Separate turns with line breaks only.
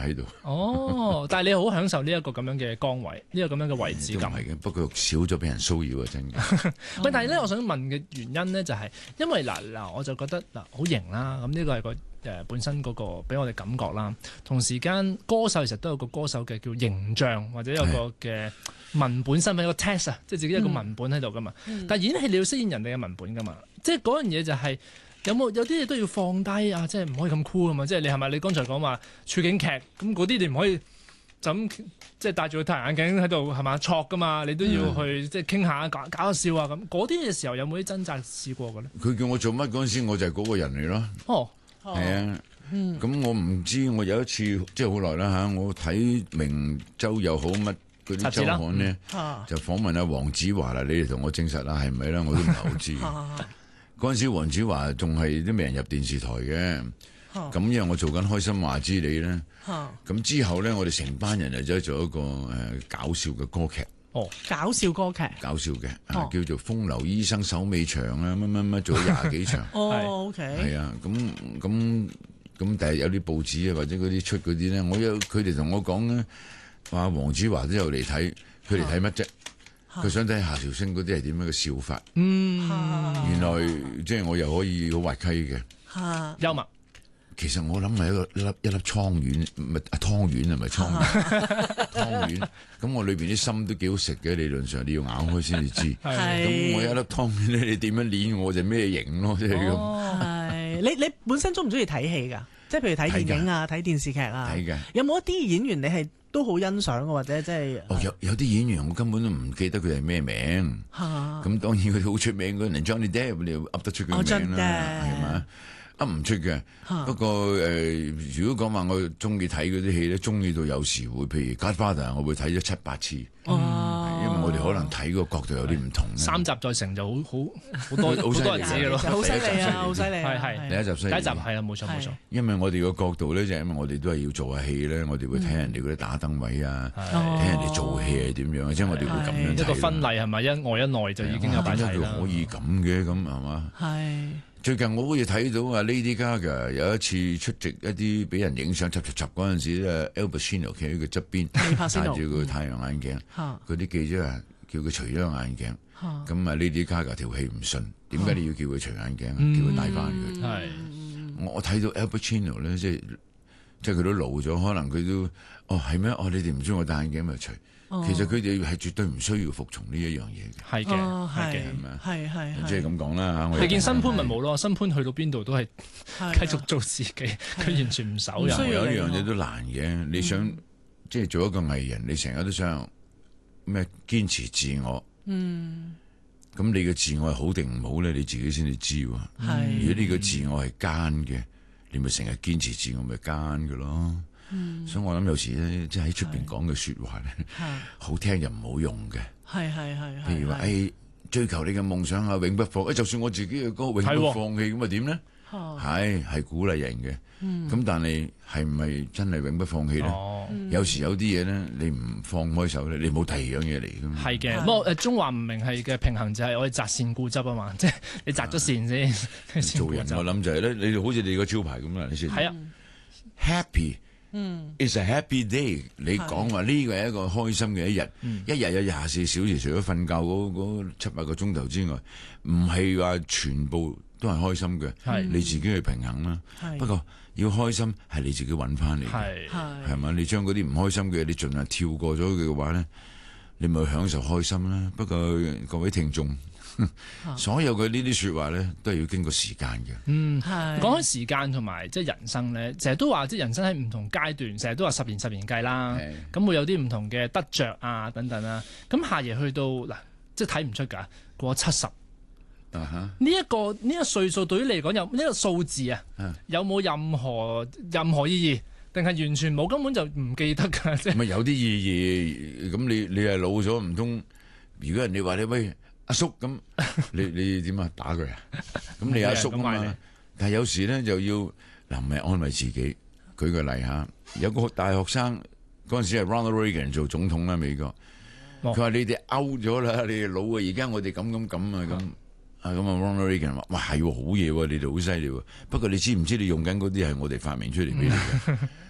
喺度。
哦，但係你好享受呢一個咁樣嘅崗位，呢個咁樣嘅位置感。
都唔係嘅，不過少咗俾人騷擾啊，真嘅。
喂，但係咧，我想問嘅原因咧，就係因為嗱，我就覺得好型啦，咁呢個係個本身嗰個俾我哋感覺啦。同時間歌手其實都有個歌手嘅叫形象，或者有個嘅文本身份，有個 test 啊，即係自己有個文本喺度噶嘛。但係演戲你要飾演人哋嘅文本噶嘛，即係嗰樣嘢就係。有啲嘢都要放低啊！即係唔可以咁 cool 啊嘛！即係你係咪？你剛才講話處境劇咁嗰啲，你唔可以就咁即係戴住個太陽眼鏡喺度係嘛錯噶嘛？你都要去即係傾下搞下笑啊咁。嗰啲嘅時候有冇啲掙扎試過嘅咧？
佢叫我做乜嗰陣時，我就係嗰個人嚟咯。
哦，
係啊。咁我唔知，我有一次即係好耐啦嚇，我睇明周又好乜嗰啲週刊呢，就訪問阿黃子華啦。你哋同我證實啦，係咪啦？我都唔係好知。嗰陣時，黃子華仲係都未人入電視台嘅，咁因為我做緊《開心話之你》咧，咁之後咧，我哋成班人就走去做一個搞笑嘅歌劇。
哦，搞笑歌劇，
搞笑嘅，叫做《風流醫生手尾長》啊，乜做咗20幾場。
哦，OK，
係啊，咁，但係有啲報紙啊，或者嗰啲出嗰啲咧，佢哋同我講咧，話黃子華都有嚟睇，佢嚟睇乜啫？佢想睇夏韶聲嗰啲係點樣嘅笑法，原來即係我又可以好滑稽嘅，
幽默。
其實我諗係一粒湯圓，唔係湯圓係咪湯圓？咁我裏邊啲心都幾好食嘅，理論上你要咬開先至知。咁我一粒湯圓咧，你點樣捏我就咩型咯，即係咁。
係你本身中唔中意睇戲㗎？即係譬如睇電影啊、睇電視劇啊。
睇嘅。有
冇一啲演員你係都好欣賞嘅，或者即係？
有啲演員我根本都唔記得佢係咩名。咁當然佢好出名嗰人 Johnny Depp，你又噏得出佢名啦，係嘛？噏唔出嘅。不過如果講話我中意睇嗰啲戲咧，中意到有時會，譬如《Godfather》，我會睇咗7、8次。因為我哋可能睇個角度有啲唔同。3集再成就好多人知嘅咯，
好犀利啊！好犀利，
係第一集
係啊，冇錯。
因為我哋個角度咧，就因為我哋都係要做下戲咧，我哋會睇人哋嗰啲打燈位啊，睇人哋做戲係點樣，即係我哋會咁樣睇。
一個婚禮係咪一外一內就已經有擺睇啦？
可以咁嘅咁係嘛？係。最近我好似睇到啊 Lady Gaga 有一次出席一啲俾人影相嗰陣時咧 Al Pacino 企喺佢側邊，戴住個太陽眼鏡，嗰啲記者啊叫佢除咗個眼鏡，咁啊 Lady Gaga 條氣唔順，點解你要叫佢除眼鏡啊？叫佢戴翻佢。我睇到 Al Pacino 咧，即係佢都老咗，可能佢都係咩？你哋唔中意我戴眼鏡咪除。其實佢哋係絕對唔需要服從呢一樣嘢嘅，
係嘅，
係咪？係即係咁講啦嚇。
你見新潘咪冇咯？新潘去到邊度都係繼續做自己，佢完全唔手軟。
有一樣嘢都難嘅，你想即係做一個藝人，你成日都想咩堅持自我。咁你嘅自我係好定唔好咧？你自己先至知喎。如果呢個自我係奸嘅，你咪成日堅持自我咪奸嘅咯。所以我諗有時咧，即係喺出邊講嘅說話咧，好聽又唔好用嘅。譬如話追求你嘅夢想啊，永不放。就算我自己嘅歌永不放棄，咁啊點咧？係鼓勵人嘅。咁但係係唔係真係永不放棄咧？有時有啲嘢咧，你唔放開手咧，你冇第二樣嘢嚟噶嘛。係嘅，
不過中華唔明係嘅平衡就係我哋擇善固執啊嘛，即係你擇咗善先。
做人我諗就係咧，你好似你個招牌咁啦，你先。係啊 ，happy。It's a happy day。你講話呢個係一個開心嘅一日，一日有24小時，除咗瞓覺嗰7、8個鐘頭之外，唔係話全部都係開心嘅。你自己去平衡啦。不過要開心係你自己揾翻嚟嘅，係嘛？你將嗰啲唔開心嘅，你盡量跳過咗佢嘅話咧，你咪享受開心啦。不過各位聽眾。所有嘅呢啲說話咧，都係要經過時間嘅。
講起時間同埋即係人生咧，成日都話即係人生喺唔同階段，成日都話10年計啦。咁會有啲唔同嘅得着啊等等啦。咁夏爺去到嗱，即係睇唔出㗎，過70。呢一個歲數對於你嚟講有呢個數字啊，有冇任何意義？定係完全冇，根本就唔記得㗎？即係
咪有啲意義？咁你係老咗，唔通如果人哋話你喂？阿叔咁，你點啊？打佢啊？咁你阿叔啊嘛？但係有時咧就要唔係安慰自己。舉個例嚇，有個大學生嗰陣時係 Ronald Reagan 做總統啦，美國。佢話你哋 out 咗啦，你哋老啊！而家我哋咁啊，Ronald Reagan 話：哇係喎，好嘢喎，你哋好犀利喎。不過你知唔知你用緊嗰啲係我哋發明出嚟俾你嘅？